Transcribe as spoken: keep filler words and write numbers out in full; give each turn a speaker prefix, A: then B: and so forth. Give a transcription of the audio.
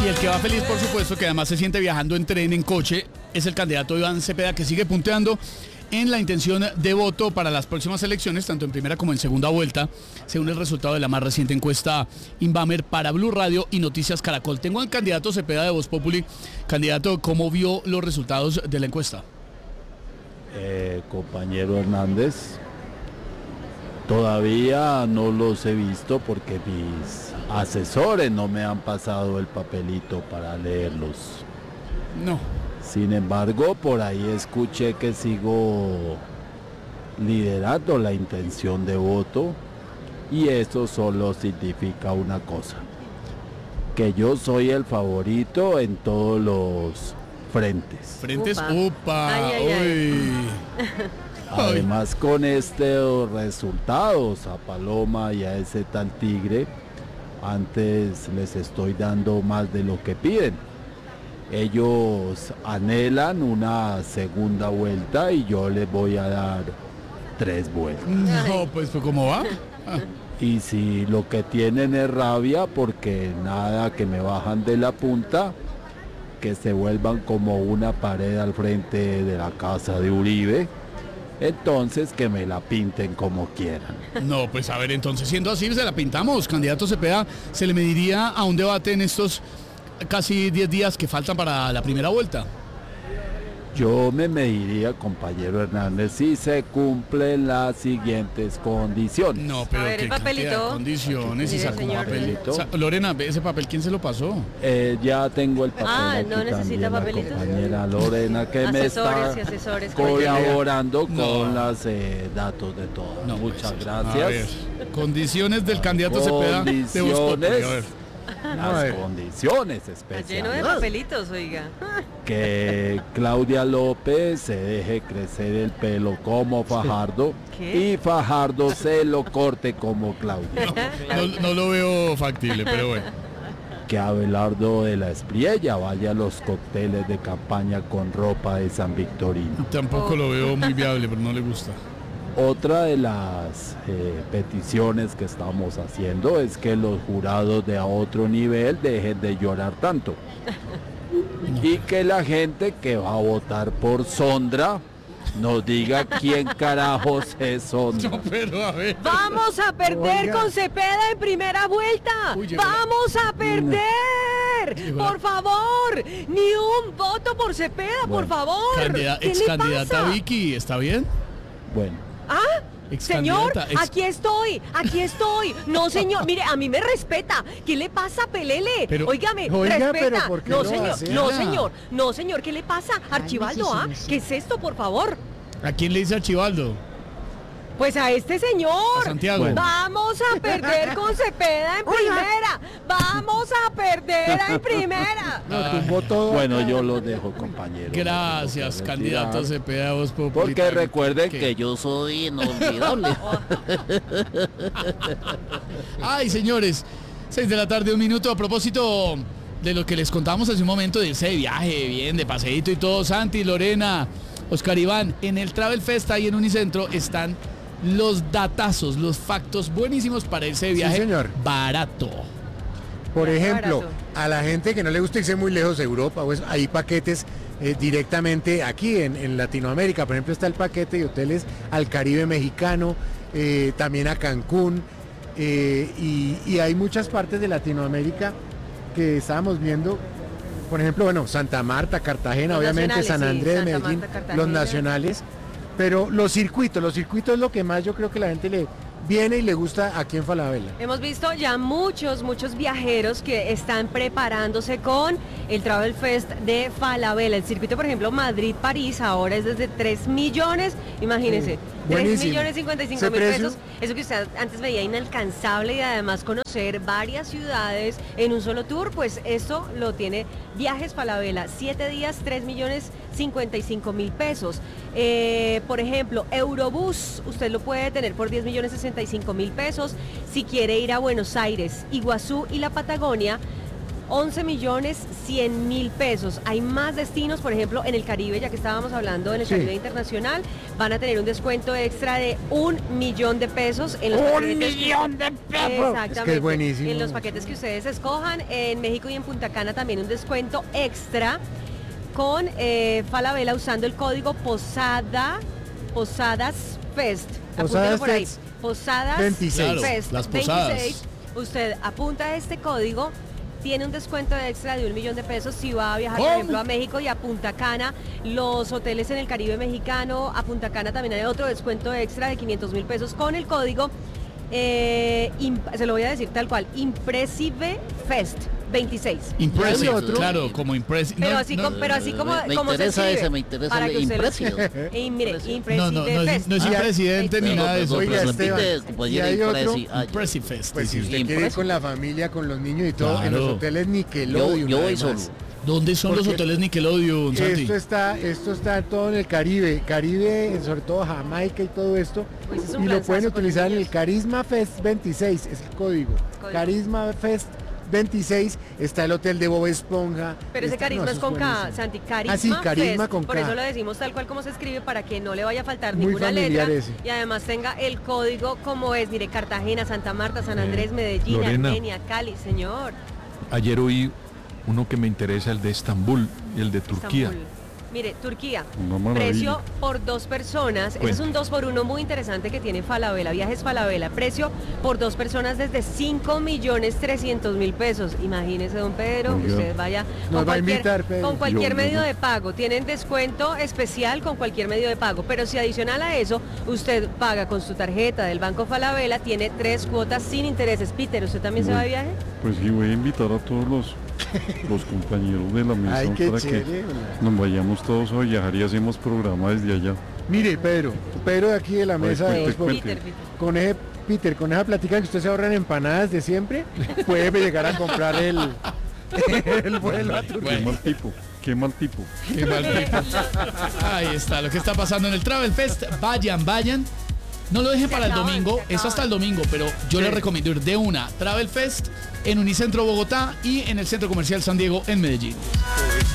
A: Y el que va feliz, por supuesto, que además se siente viajando en tren, en coche, es el candidato Iván Cepeda, que sigue punteando en la intención de voto para las próximas elecciones, tanto en primera como en segunda vuelta, según el resultado de la más reciente encuesta Inbamer para Blue Radio y Noticias Caracol. Tengo al candidato Cepeda de Voz Populi. Candidato, ¿cómo vio los resultados de la encuesta?
B: Eh, compañero Hernández, todavía no los he visto porque mis asesores no me han pasado el papelito para leerlos.
A: No.
B: Sin embargo, por ahí escuché que sigo liderando la intención de voto y eso solo significa una cosa, que yo soy el favorito en todos los frentes.
A: Frentes,
C: Upa.
A: upa,
C: Ay, ay, ay.
B: Además, con estos resultados a Paloma y a ese tal Tigre, antes les estoy dando más de lo que piden. Ellos anhelan una segunda vuelta y yo les voy a dar tres vueltas.
A: No, pues, ¿cómo va? Ah.
B: Y si lo que tienen es rabia porque nada que me bajan de la punta, que se vuelvan como una pared al frente de la casa de Uribe, entonces que me la pinten como quieran.
A: No, pues a ver, entonces siendo así, se la pintamos. Candidato Cepeda, ¿se le mediría a un debate en estos casi diez días que faltan para la primera vuelta?
B: Yo me mediría, compañero Hernández, si se cumplen las siguientes condiciones.
A: No, pero
C: A ver,
A: qué
C: el
A: cantidad
C: papelito.
A: de condiciones y
C: Mire,
A: sacó un
C: señor.
A: papelito. Sa- Lorena, ¿ese papel quién se lo pasó?
B: Eh, ya tengo el papel
C: Ah,
B: aquí
C: no necesita
B: también, la
C: papelitos.
B: compañera Lorena que me está
C: Asesores y asesores.
B: colaborando
A: No.
B: con los eh, datos de todas.
A: No,
B: Muchas
A: pues,
B: gracias.
A: a ver, condiciones del candidato Cepeda de Voz Populi.
B: Condiciones.
A: A ver.
B: Las condiciones
C: Está lleno de
B: especiales.
C: papelitos, oiga.
B: Que Claudia López se deje crecer el pelo como Fajardo
C: ¿Qué?
B: y Fajardo se lo corte como Claudia.
A: No, no lo veo factible, pero bueno.
B: Que Abelardo de la Espriella vaya a los cócteles de campaña con ropa de San Victorino.
A: Tampoco lo veo muy viable, pero no le gusta.
B: Otra de las eh, peticiones que estamos haciendo es que los jurados de a otro nivel dejen de llorar tanto. Y que la gente que va a votar por Sondra nos diga quién carajos es Sondra.
A: No, pero a ver.
C: Vamos a perder con Cepeda en primera vuelta.
A: Uy, llegó la-
C: Vamos a perder.
A: Llegó la-
C: Por favor, ni un voto por Cepeda, por
B: Bueno.
C: favor.
A: Candida-
C: ¿Qué
A: ex
C: le
A: candidata
C: pasa?
A: Vicky, ¿está bien?
B: Bueno,
C: ¿Ah?
A: Ex
C: Señor,
A: candidata, ex-
C: aquí estoy, aquí estoy. No, señor, mire, a mí me respeta. ¿Qué le pasa, Pelele?
A: Pero-
C: Óigame,
D: Oiga,
C: respeta.
D: pero ¿por qué
C: no,
D: lo
C: señor,
D: hace?
C: no,
A: Ana?
C: señor, no, señor, ¿qué le pasa? Archibaldo, ¿ah? ¿Qué es esto, por favor?
A: ¿A quién le dice Archibaldo?
C: Pues a este señor.
A: A Santiago.
B: Bueno.
C: Vamos a perder con Cepeda en primera. Vamos a perder en primera.
D: No, tumbó todo.
B: bueno, yo lo dejo, compañero.
A: Gracias,
B: Me tengo que
A: candidato
B: retirar,
A: Cepeda de Voz Populi.
B: Porque recuerden
A: ¿Qué?
B: que yo soy inolvidable.
A: Ay, señores, seis de la tarde, un minuto. A propósito de lo que les contábamos hace un momento, de irse de viaje, bien, de paseíto y todo, Santi, Lorena, Oscar Iván, en el Travel Fest ahí en Unicentro están los datazos, los factos buenísimos para irse de
D: Sí,
A: viaje
D: señor.
A: barato.
D: Por
C: Ya,
D: ejemplo,
C: barato.
D: a la gente que no le gusta irse muy lejos de Europa, pues hay paquetes eh, directamente aquí en, en Latinoamérica. Por ejemplo, está el paquete de hoteles al Caribe mexicano, eh, también a Cancún, eh, y, y hay muchas partes de Latinoamérica que estábamos viendo. Por ejemplo, bueno, Santa Marta, Cartagena,
C: Los
D: obviamente
C: nacionales,
D: San
C: sí,
D: Andrés,
C: Santa
D: Medellín,
C: Marta, Cartagena.
D: los nacionales, pero los circuitos, los circuitos es lo que más yo creo que la gente le viene y le gusta aquí en Falabella.
C: Hemos visto ya muchos, muchos viajeros que están preparándose con el Travel Fest de Falabella. El circuito, por ejemplo, Madrid-París, ahora es desde tres millones, imagínense,
D: Sí,
C: tres
D: buenísimo.
C: millones cincuenta y cinco
D: Ese
C: mil
D: precio.
C: pesos. Eso que usted antes veía inalcanzable y además conocer varias ciudades en un solo tour, pues esto lo tiene Viajes Falabella. Siete días, tres millones cincuenta y cinco mil pesos. Eh, por ejemplo, Eurobús, usted lo puede tener por diez millones sesenta y cinco mil pesos. Si quiere ir a Buenos Aires, Iguazú y la Patagonia, once millones cien mil pesos. Hay más destinos, por ejemplo, en el Caribe, ya que estábamos hablando en el
D: Sí.
C: Caribe Internacional, van a tener un descuento extra de un millón de pesos en los
D: ¡Un
C: paquetes.
D: millón de
C: Exactamente.
D: Es que es buenísimo.
C: En los paquetes que ustedes escojan, en México y en Punta Cana también un descuento extra con eh, Falabella usando el código Posada, Posadas Fest.
D: Posadas
C: Apúntelo por ahí.
D: Fest.
C: Posadas
D: veintiséis.
A: Claro,
C: Fest
A: las posadas.
C: veintiséis. Usted apunta este código, tiene un descuento extra de un millón de pesos si va a viajar, por
A: ¿Cómo?
C: ejemplo, a México y a Punta Cana. Los hoteles en el Caribe mexicano, a Punta Cana también hay otro descuento extra de quinientos mil pesos con el código, eh, imp- se lo voy a decir tal cual, Impressive Fest veintiséis.
A: Impressive,
D: ¿Y hay otro?
A: claro, como impressive.
C: Pero
A: No,
C: así,
A: no,
C: como, pero así como,
E: Me
C: como se
E: interesa
C: escribe,
E: ese, me interesa
C: para
E: el
C: que usted lo-
E: Impressive.
C: Eh, mire,
E: Impressive.
C: Impressive
A: no, no, no, es,
C: Fest.
A: no es
D: Y hay-
A: presidente ni
E: Perdón,
A: nada de eso.
E: perdón,
D: Oiga,
E: pero
D: Esteban,
E: repite, compañero,
D: ¿y hay otro?
E: Impressive. Ah, ya.
A: Impressive Fest.
D: Pues si
A: sí,
D: usted
A: sí.
D: quiere ir
E: Impreso.
D: con la familia, con los niños y todo, en
A: Claro.
D: los hoteles
E: Yo,
D: Nickelodeon.
E: yo voy
D: además.
E: solo.
A: ¿Dónde son los
D: Porque
A: hoteles Nickelodeon, Santi?
D: Esto está, esto está todo en el Caribe, Caribe, sobre todo Jamaica y todo esto.
C: Pues es un
D: Y lo
C: planazo
D: pueden
C: con los
D: utilizar en el
C: niños.
D: Carisma Fest veintiséis, es el código.
C: Código.
D: Carisma Fest veintiséis, está el hotel de Bob Esponja.
C: Pero ese
D: está-
C: carisma
D: no,
C: es
D: eso
C: con K,
D: buenísimo.
C: Santi, carisma,
D: Ah, sí, carisma
C: Fest.
D: con
C: Por
D: K.
C: eso lo decimos tal cual como se escribe para que no le vaya a faltar
D: Muy
C: ninguna
D: familiar
C: letra.
D: ese.
C: Y además tenga el código como es, mire, Cartagena, Santa Marta, San Andrés, Medellín,
F: Lorena.
C: Armenia, Cali, señor.
F: Ayer oí uno que me interesa, el de Estambul y el de Turquía.
C: Estambul. Mire, Turquía,
F: Una maravilla.
C: precio por dos personas, ese es
F: Cuenta.
C: un dos por uno muy interesante que tiene Falabella, Viajes Falabella, precio por dos personas desde cinco millones trescientos mil pesos. Imagínese, don Pedro,
F: Oiga.
C: usted vaya
D: Nos va a
C: cualquier,
D: invitar, Pedro.
C: con cualquier
F: Yo,
C: medio
F: yo.
C: de pago, tienen descuento especial con cualquier medio de pago, pero si adicional a eso, usted paga con su tarjeta del Banco Falabella, tiene tres cuotas sin intereses. Peter, ¿usted también se va de viaje?
G: Pues sí, voy a invitar a todos los, los compañeros de la mesa
D: Ay, qué
G: para
D: chévere.
G: que nos vayamos todos a viajar y hacemos programa desde allá.
D: Mire, Pedro, Pedro de aquí de la mesa de
G: cuente,
D: Voz Populi.
G: cuente.
C: Peter, Peter.
D: Con ese, Peter, con esa plática que usted se ahorra en empanadas de siempre, puede llegar a comprar el, el vuelo a Turquía.
G: Qué mal tipo, qué mal tipo.
A: Qué mal tipo. Ahí está, lo que está pasando en el Travel Fest. Vayan, vayan. No lo dejen
C: Se
A: para el
C: acaban,
A: domingo,
C: se
A: eso hasta
C: acaban.
A: el domingo, pero yo les recomiendo ir de una Travel Fest en Unicentro Bogotá y en el Centro Comercial San Diego en Medellín.